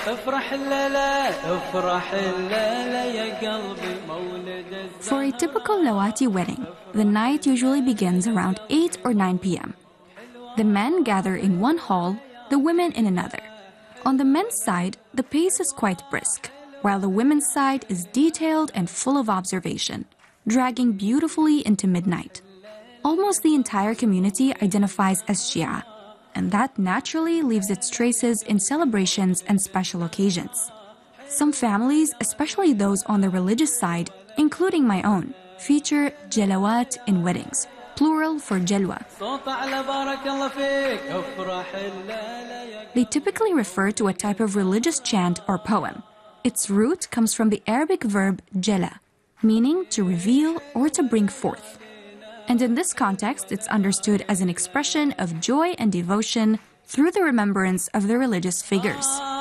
For a typical Lawati wedding, the night usually begins around 8 or 9 p.m. The men gather in one hall, the women in another. On the men's side, the pace is quite brisk, while the women's side is detailed and full of observation, dragging beautifully into midnight. Almost the entire community identifies as Shia, and that naturally leaves its traces in celebrations and special occasions. Some families, especially those on the religious side, including my own, feature jalawat in weddings, plural for jalwa. They typically refer to a type of religious chant or poem. Its root comes from the Arabic verb jala, meaning to reveal or to bring forth. And in this context, it's understood as an expression of joy and devotion through the remembrance of the religious figures.